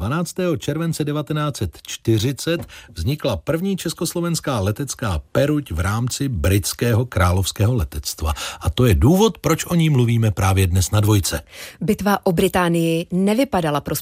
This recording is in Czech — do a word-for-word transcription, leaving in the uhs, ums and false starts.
dvanáctého července devatenáct set čtyřicet vznikla první československá letecká peruť v rámci britského královského letectva. A to je důvod, proč o ní mluvíme právě dnes na Dvojce. Bitva o Británii nevypadala pro